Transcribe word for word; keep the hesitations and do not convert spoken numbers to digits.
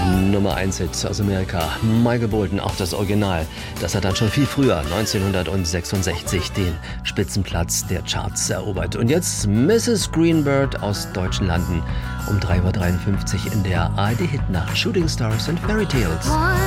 Nummer eins Hit aus Amerika. Michael Bolton, auch das Original. Das hat dann schon viel früher, neunzehnhundertsechsundsechzig, den Spitzenplatz der Charts erobert. Und jetzt Misses Greenbird aus deutschen Landen um drei Uhr dreiundfünfzig in der A R D-Hitnacht. Shooting Stars and Fairy Tales.